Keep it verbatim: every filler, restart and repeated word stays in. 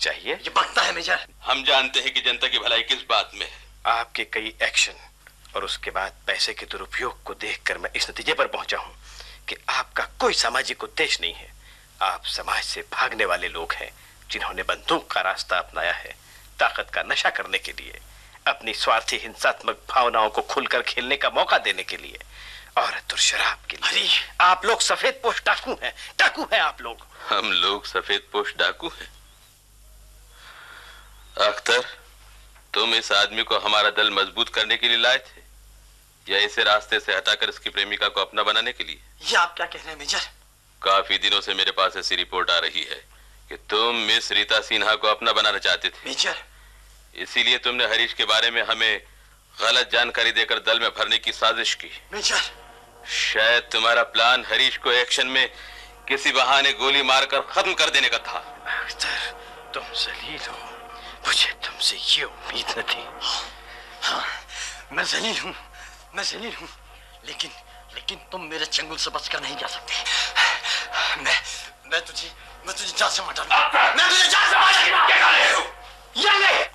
चाहिए। ये बकता है मेजर। हम जानते हैं कि जनता की भलाई किस बात में है। आपके कई एक्शन और उसके बाद पैसे के दुरुपयोग को देखकर मैं इस नतीजे पर पहुंचा हूं कि आपका कोई सामाजिक उद्देश्य नहीं है। आप समाज से भागने वाले लोग हैं जिन्होंने बंदूक का रास्ता अपनाया है ताकत का नशा करने के लिए, अपनी स्वार्थी हिंसात्मक भावनाओं को खुलकर खेलने का मौका देने के लिए, औरत और शराब के लिए। आप लोग सफेद पोश डाकू हैं, डाकू हैं आप लोग। हम लोग सफेद पोश डाकू हैं? अख्तर, तुम इस आदमी को हमारा दल मजबूत करने के लिए लाए थे या इसे रास्ते से हटाकर इसकी प्रेमिका को अपना बनाने के लिए? ये आप क्या कह रहे हैं मेजर? काफी दिनों से मेरे पास ऐसी रिपोर्ट आ रही है कि तुम मिस रीता सिन्हा को अपना बनाना चाहते थे। मेजर, इसीलिए तुमने हरीश के बारे में हमें गलत जानकारी देकर दल में भरने की साजिश की। मेजर, शायद तुम्हारा प्लान हरीश को एक्शन में किसी बहाने गोली मारकर खत्म कर देने का था। अख्तर, तुम जलील हो, मुझे तुमसे ये उम्मीद न थी। हाँ, मैं जलील हूँ, मैं जलील हूँ, लेकिन लेकिन तुम मेरे चंगुल से बचकर नहीं जा सकते। मैं मैं तुझे मैं तुझे जान से मार डालूंगा। मैं तुझे जान से मार डालूंगा। क्या कर रहे हो? ये